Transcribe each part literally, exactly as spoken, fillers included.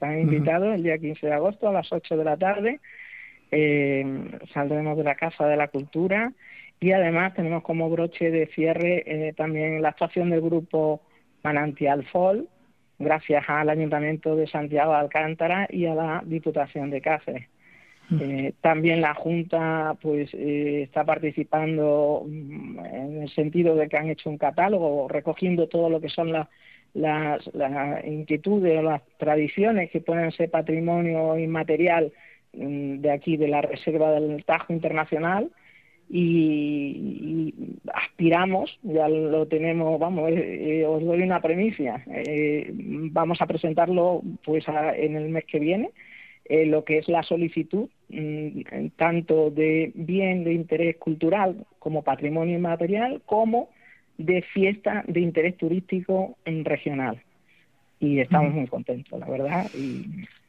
están invitados uh-huh. el día quince de agosto a las ocho de la tarde. Eh, saldremos de la Casa de la Cultura y además tenemos como broche de cierre eh, también la actuación del grupo Manantial Folk, gracias al Ayuntamiento de Santiago de Alcántara y a la Diputación de Cáceres. Eh, también la Junta pues eh, está participando en el sentido de que han hecho un catálogo recogiendo todo lo que son las, las, las inquietudes o las tradiciones que pueden ser patrimonio inmaterial mm, de aquí de la Reserva del Tajo Internacional y, y aspiramos, ya lo tenemos, vamos, eh, eh, os doy una premisa, eh, vamos a presentarlo pues a, en el mes que viene. Eh, lo que es la solicitud mmm, tanto de bien de interés cultural como patrimonio inmaterial como de fiesta de interés turístico regional y estamos mm. muy contentos, la verdad. Y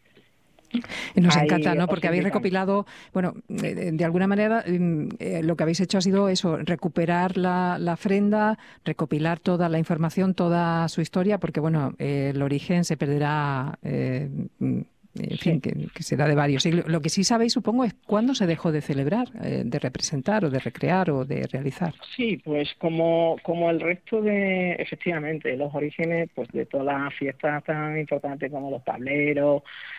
Y nos encanta, ¿no? Porque habéis recopilado, bueno, de, de alguna manera eh, lo que habéis hecho ha sido eso, recuperar la, la ofrenda, recopilar toda la información, toda su historia, porque bueno, eh, el origen se perderá. Eh, En fin, sí. que, que será de varios siglos. Lo que sí sabéis, supongo, es cuándo se dejó de celebrar, eh, de representar o de recrear o de realizar. Sí, pues como como el resto de, efectivamente, los orígenes pues de todas las fiestas tan importantes como los tableros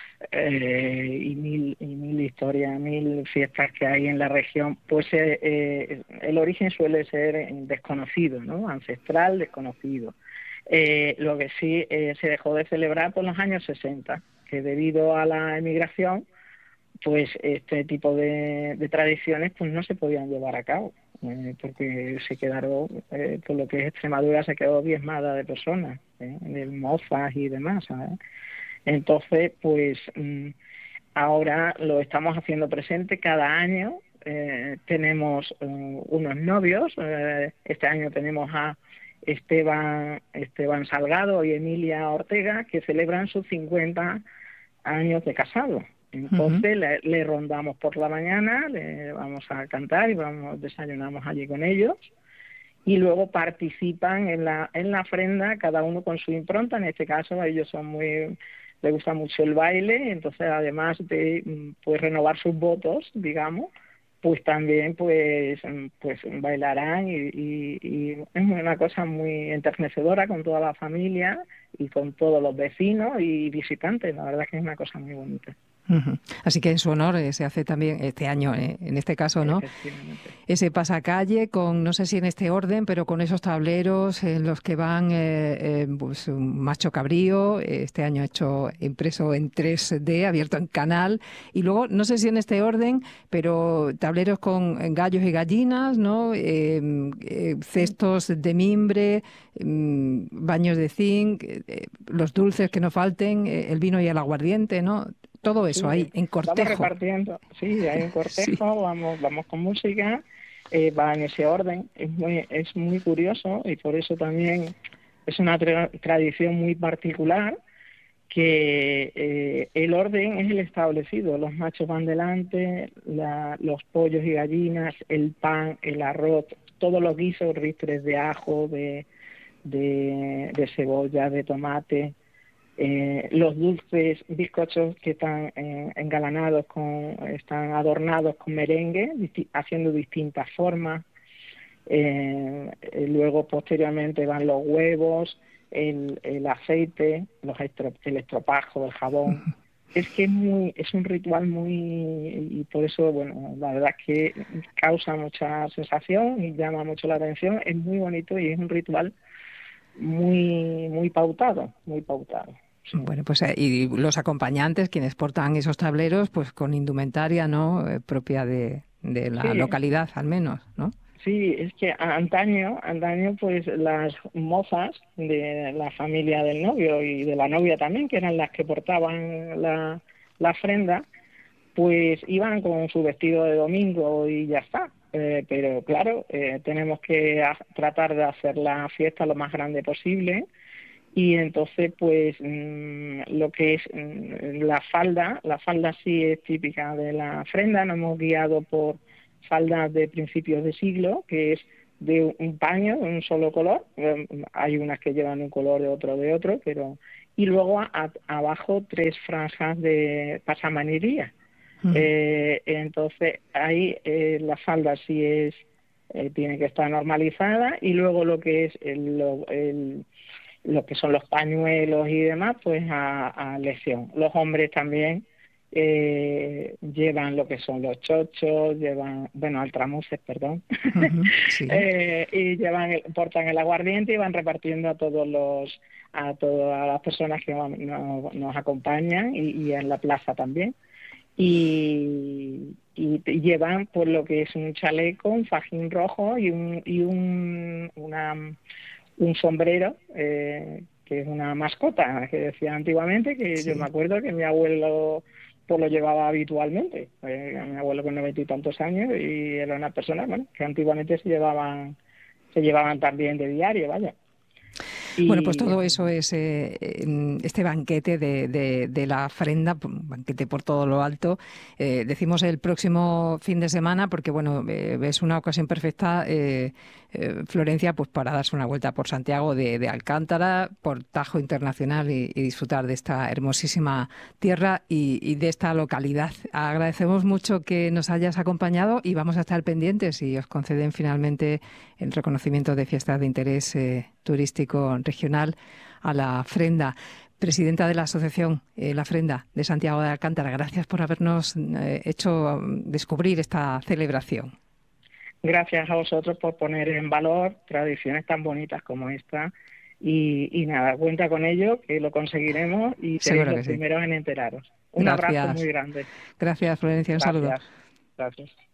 eh, y mil y mil historias, mil fiestas que hay en la región, pues eh, eh, el origen suele ser desconocido, ¿no? Ancestral, desconocido. Eh, lo que sí eh, se dejó de celebrar por los años sesenta, que debido a la emigración, pues este tipo de, de tradiciones pues no se podían llevar a cabo, eh, porque se quedaron, eh, por lo que es Extremadura, se quedó diezmada de personas, eh, de mozas y demás, ¿sabes? Entonces, pues mmm, ahora lo estamos haciendo presente cada año. Eh, tenemos uh, unos novios, eh, este año tenemos a Esteban, Esteban Salgado y Emilia Ortega, que celebran sus cincuenta años de casado. Entonces uh-huh. le, le rondamos por la mañana, le vamos a cantar y vamos desayunamos allí con ellos y luego participan en la en la ofrenda, cada uno con su impronta. En este caso ellos son muy, les gusta mucho el baile, entonces además de pues renovar sus votos, digamos, pues también pues pues bailarán y, y, y es una cosa muy enternecedora con toda la familia y con todos los vecinos y visitantes. La verdad es que es una cosa muy bonita. Uh-huh. Así que en su honor eh, se hace también este año, eh, en este caso, ¿no? Ese pasacalle con, no sé si en este orden, pero con esos tableros en los que van eh, eh, pues un macho cabrío, este año hecho impreso en tres D, abierto en canal, y luego, no sé si en este orden, pero tableros con gallos y gallinas, ¿no? Eh, eh, cestos de mimbre, eh, baños de zinc, eh, los dulces que no falten, eh, el vino y el aguardiente, ¿no? Todo eso, sí, ahí, en cortejo. Vamos repartiendo, sí, hay un cortejo, sí. vamos vamos con música, eh, va en ese orden. Es muy es muy curioso y por eso también es una tra- tradición muy particular, que eh, el orden es el establecido. Los machos van delante, la, los pollos y gallinas, el pan, el arroz, todos los guisos, ristres de ajo, de, de, de cebolla, de tomate. Eh, los dulces bizcochos que están eh, engalanados con, están adornados con merengue, disti- haciendo distintas formas. Eh, eh, luego posteriormente van los huevos, el, el aceite, los estro, el estropajo, el jabón. Es que es muy, es un ritual muy, y por eso, bueno, la verdad es que causa mucha sensación y llama mucho la atención. Es muy bonito y es un ritual muy, muy pautado, muy pautado. Sí. Bueno, pues eh, y los acompañantes, quienes portan esos tableros, pues con indumentaria, ¿no? Eh, propia de, de la sí. localidad, al menos, ¿no? Sí, es que antaño, antaño, pues las mozas de la familia del novio y de la novia también, que eran las que portaban la, la ofrenda, pues iban con su vestido de domingo y ya está. Eh, pero claro, eh, tenemos que a, tratar de hacer la fiesta lo más grande posible. Y entonces, pues, mmm, lo que es mmm, la falda, la falda sí es típica de la ofrenda. Nos hemos guiado por faldas de principios de siglo, que es de un paño de un solo color. Eh, hay unas que llevan un color de otro de otro, pero y luego a, a, abajo tres franjas de pasamanería. Uh-huh. Eh, entonces ahí eh, la falda sí es eh, tiene que estar normalizada, y luego lo que es el, lo, el, lo que son los pañuelos y demás, pues a, a lesión. Los hombres también eh, llevan lo que son los chochos, llevan, bueno, altramuces, perdón, uh-huh, sí. eh, y llevan, el, portan el aguardiente y van repartiendo a todos los, a todas las personas que nos, nos, nos acompañan, y, y en la plaza también. Y, y llevan pues lo que es un chaleco, un fajín rojo y un y un una, un sombrero eh, que es una mascota que decía antiguamente, que sí. Yo me acuerdo que mi abuelo pues lo llevaba habitualmente, eh, mi abuelo con noventa y tantos años, y era una persona, bueno, que antiguamente se llevaban se llevaban también de diario, vaya. Y... Bueno, pues todo eso es eh, este banquete de, de, de la Frenda, banquete por todo lo alto. Eh, decimos el próximo fin de semana porque, bueno, eh, es una ocasión perfecta, eh, eh, Florencia, pues para darse una vuelta por Santiago de, de Alcántara, por Tajo Internacional, y, y disfrutar de esta hermosísima tierra y, y de esta localidad. Agradecemos mucho que nos hayas acompañado y vamos a estar pendientes si os conceden finalmente el reconocimiento de fiestas de interés eh, turístico regional a la Frenda. Presidenta de la Asociación eh, La Frenda de Santiago de Alcántara, gracias por habernos eh, hecho descubrir esta celebración. Gracias a vosotros por poner en valor tradiciones tan bonitas como esta, y, y nada, cuenta con ello, que lo conseguiremos y seréis los sí. primeros en enteraros. Un Gracias. abrazo muy grande. Gracias, Florencia, un Gracias. saludo. Gracias.